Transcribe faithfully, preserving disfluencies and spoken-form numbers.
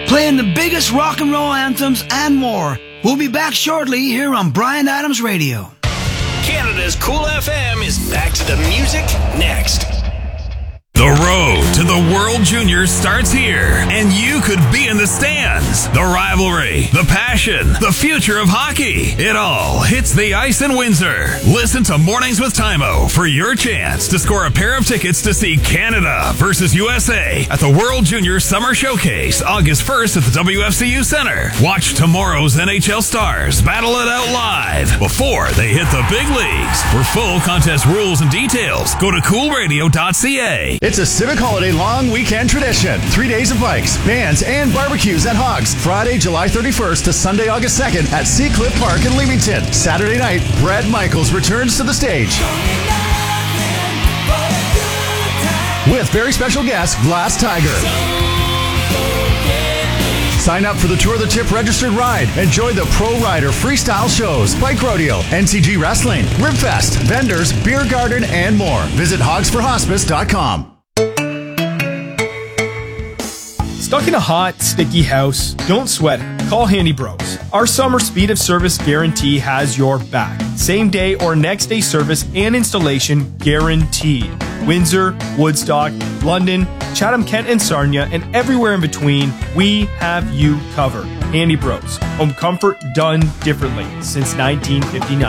playing the biggest rock and roll anthems and more. We'll be back shortly here on Bryan Adams Radio. Canada's Cool F M is back to the music next. The road to the World Juniors starts here, and you could be in the stands. The rivalry, the passion, the future of hockey. It all hits the ice in Windsor. Listen to Mornings with Tymo for your chance to score a pair of tickets to see Canada versus U S A at the World Juniors Summer Showcase, August first at the W F C U Center. Watch tomorrow's N H L stars battle it out live before they hit the big leagues. For full contest rules and details, go to cool radio dot c a. It's a Civic Holiday long weekend tradition. Three days of bikes, bands, and barbecues at Hogs. Friday, July thirty-first to Sunday, August second at Seacliff Park in Leamington. Saturday night, Brad Michaels returns to the stage with very special guest, Glass Tiger. Sign up for the Tour the Tip registered ride. Enjoy the Pro Rider freestyle shows, bike rodeo, N C G wrestling, Ribfest, vendors, beer garden, and more. Visit hogs for hospice dot com. Stuck in a hot, sticky house? Don't sweat it. Call Handy Bros. Our summer speed of service guarantee has your back. Same day or next day service and installation guaranteed. Windsor, Woodstock, London, Chatham-Kent and Sarnia, and everywhere in between, we have you covered. Handy Bros. Home comfort done differently since nineteen fifty-nine.